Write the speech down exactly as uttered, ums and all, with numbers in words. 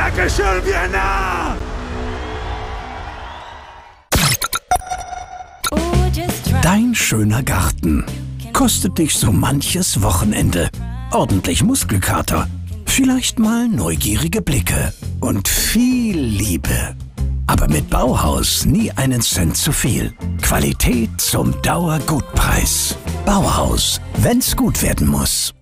Dankeschön, Vienna! Dein schöner Garten kostet dich so manches Wochenende. Ordentlich Muskelkater, vielleicht mal neugierige Blicke und viel Liebe. Aber mit Bauhaus nie einen Cent zu viel. Qualität zum Dauergutpreis. Bauhaus, wenn's gut werden muss.